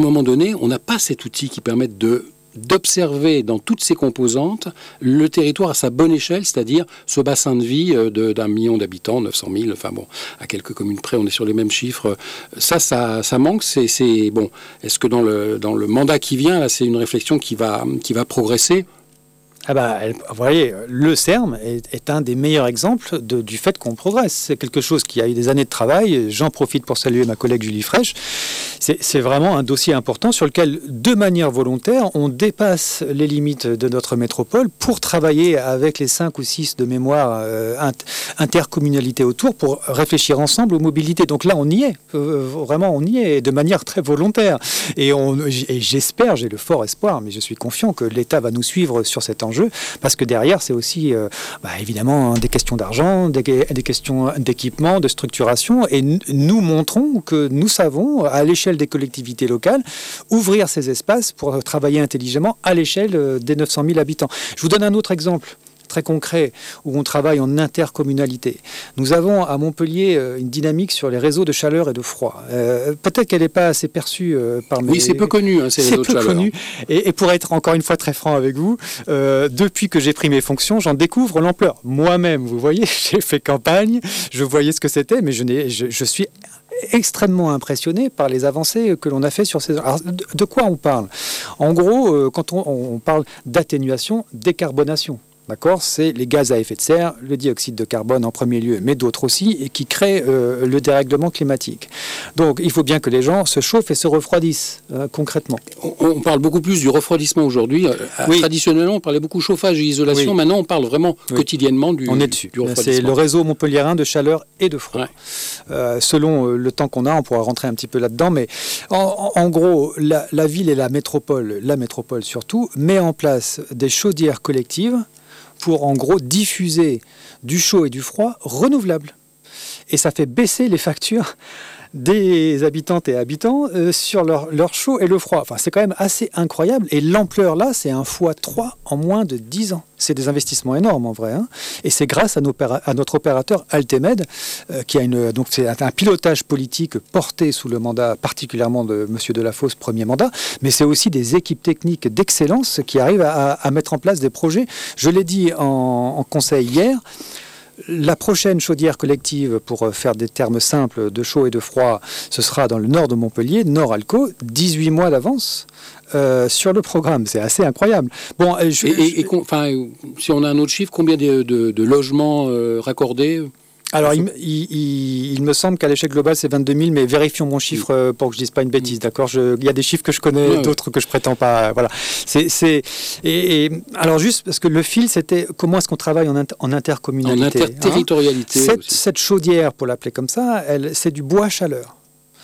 À un moment donné, on n'a pas cet outil qui permette d'observer dans toutes ses composantes le territoire à sa bonne échelle, c'est-à-dire ce bassin de vie d'un million d'habitants, 900 000, enfin bon, à quelques communes près, on est sur les mêmes chiffres. Ça manque. Bon. Est-ce que dans le mandat qui vient, là, c'est une réflexion qui va progresser? Vous voyez, le CERM est un des meilleurs exemples du fait qu'on progresse. C'est quelque chose qui a eu des années de travail. J'en profite pour saluer ma collègue Julie Fraîche. C'est vraiment un dossier important sur lequel, de manière volontaire, on dépasse les limites de notre métropole pour travailler avec les 5 ou 6 de mémoire intercommunalité autour pour réfléchir ensemble aux mobilités. Donc là, on y est. Vraiment, on y est de manière très volontaire. Et j'espère, j'ai le fort espoir, mais je suis confiant que l'État va nous suivre sur cet enjeu, parce que derrière, c'est aussi évidemment des questions d'argent, des questions d'équipement, de structuration, et nous montrons que nous savons, à l'échelle des collectivités locales, ouvrir ces espaces pour travailler intelligemment à l'échelle des 900 000 habitants. Je vous donne un autre exemple très concret où on travaille en intercommunalité. Nous avons à Montpellier une dynamique sur les réseaux de chaleur et de froid. Peut-être qu'elle n'est pas assez perçue par mes... Oui, c'est peu connu, ces réseaux de chaleur. Connu. Et pour être encore une fois très franc avec vous, depuis que j'ai pris mes fonctions, j'en découvre l'ampleur. Moi-même, vous voyez, j'ai fait campagne, je voyais ce que c'était, mais je suis extrêmement impressionné par les avancées que l'on a fait sur ces... Alors, de quoi on parle? En gros, quand on parle d'atténuation, décarbonation. D'accord, c'est les gaz à effet de serre, le dioxyde de carbone en premier lieu, mais d'autres aussi, et qui créent le dérèglement climatique. Donc, il faut bien que les gens se chauffent et se refroidissent, concrètement. On parle beaucoup plus du refroidissement aujourd'hui. Oui. Traditionnellement, on parlait beaucoup chauffage et isolation. Oui. Maintenant, on parle vraiment quotidiennement du refroidissement. C'est le réseau montpelliérain de chaleur et de froid. Ouais. Selon le temps qu'on a, on pourra rentrer un petit peu là-dedans, mais en gros, la ville et la métropole surtout, met en place des chaudières collectives pour en gros diffuser du chaud et du froid renouvelables. Et ça fait baisser les factures des habitantes et habitants sur leur chaud et le froid. Enfin, c'est quand même assez incroyable. Et l'ampleur là, c'est un x3 en moins de 10 ans. C'est des investissements énormes en vrai. Hein. Et c'est grâce à notre opérateur Altemed, qui a donc c'est un pilotage politique porté sous le mandat particulièrement de M. Delafosse, premier mandat, mais c'est aussi des équipes techniques d'excellence qui arrivent à mettre en place des projets. Je l'ai dit en conseil hier, la prochaine chaudière collective, pour faire des termes simples de chaud et de froid, ce sera dans le nord de Montpellier, Nord-Alco, 18 mois d'avance sur le programme. C'est assez incroyable. Bon, si on a un autre chiffre, combien de logements raccordés ? Alors, il me semble qu'à l'échelle globale, c'est 22 000, mais vérifions mon chiffre pour que je ne dise pas une bêtise, d'accord ? Il y a des chiffres que je connais, d'autres que je prétends pas. Voilà. Alors, juste parce que le fil, c'était comment est-ce qu'on travaille en intercommunalité. En interterritorialité. Cette chaudière, pour l'appeler comme ça, c'est du bois chaleur.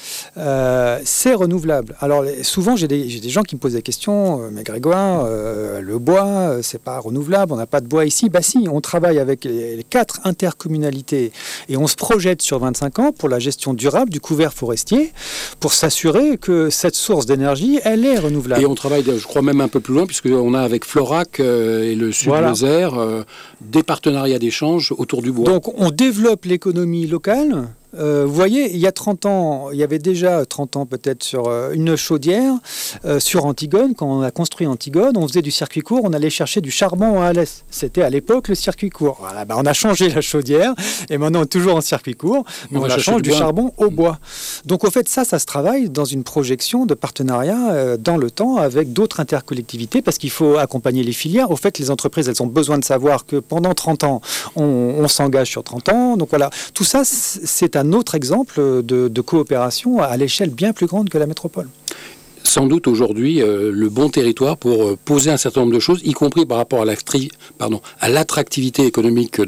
C'est renouvelable. Alors souvent j'ai des gens qui me posent des questions, mais Grégoire, le bois, c'est pas renouvelable, on n'a pas de bois ici. Bah si, on travaille avec les 4 intercommunalités et on se projette sur 25 ans pour la gestion durable du couvert forestier, pour s'assurer que cette source d'énergie, elle est renouvelable. Et on travaille, je crois même un peu plus loin, puisqu'on a avec Florac et le Sud-Lozère des partenariats d'échange autour du bois. Donc on développe l'économie locale. Vous voyez, il y a 30 ans, il y avait déjà 30 ans peut-être sur une chaudière sur Antigone. Quand on a construit Antigone, on faisait du circuit court, on allait chercher du charbon à Alès. C'était à l'époque le circuit court. Voilà, on a changé la chaudière et maintenant on est toujours en circuit court, mais on change du charbon au bois. Donc au fait, ça se travaille dans une projection de partenariat dans le temps avec d'autres intercollectivités parce qu'il faut accompagner les filières. Au fait, les entreprises, elles ont besoin de savoir que pendant 30 ans, on s'engage sur 30 ans. Donc voilà, tout ça, c'est un autre exemple de coopération à l'échelle bien plus grande que la métropole. Sans doute aujourd'hui le bon territoire pour poser un certain nombre de choses, y compris par rapport à l'attractivité économique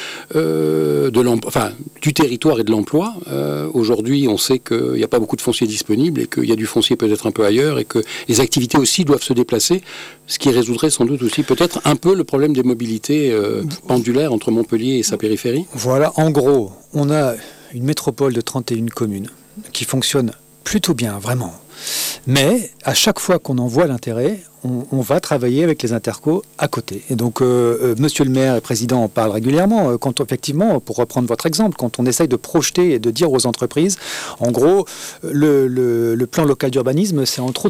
du territoire et de l'emploi. Aujourd'hui, on sait qu'il n'y a pas beaucoup de foncier disponible et qu'il y a du foncier peut-être un peu ailleurs et que les activités aussi doivent se déplacer, ce qui résoudrait sans doute aussi peut-être un peu le problème des mobilités pendulaires entre Montpellier et sa périphérie. Voilà, en gros, on a une métropole de 31 communes qui fonctionne plutôt bien, vraiment. Mais à chaque fois qu'on en voit l'intérêt, on va travailler avec les intercos à côté. Et donc, monsieur le maire et président en parlent régulièrement. Quand effectivement, pour reprendre votre exemple, quand on essaye de projeter et de dire aux entreprises, en gros, le plan local d'urbanisme, c'est entre autres